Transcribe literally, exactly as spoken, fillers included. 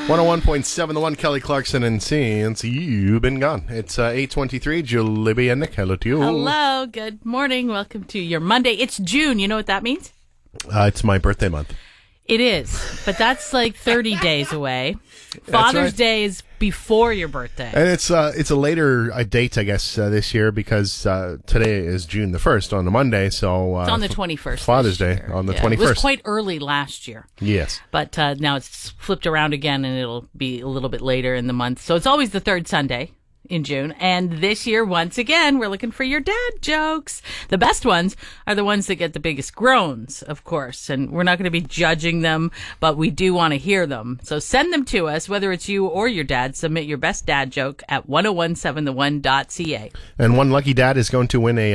one oh one point seven, The One, Kelly Clarkson, and since you've been gone. It's uh, eight twenty-three, Julie and Nick, hello to you. Hello, good morning. Welcome to your Monday. It's June. You know what that means? Uh, it's my birthday month. It is, but that's like thirty days away. Father's right. Day is before your birthday. And it's uh, it's a later uh, date, I guess, uh, this year because uh, today is June the first on a Monday. So uh, It's on the twenty-first. Father's Day year. on the Yeah, twenty-first. It was quite early last year. Yes. But uh, now it's flipped around again, and it'll be a little bit later in the month. So it's always the third Sunday in June. And this year, once again, we're looking for your dad jokes. The best ones are the ones that get the biggest groans, of course. And we're not going to be judging them, but we do want to hear them. So send them to us, whether it's you or your dad. Submit your best dad joke at ten seventeen the one dot c a. And one lucky dad is going to win a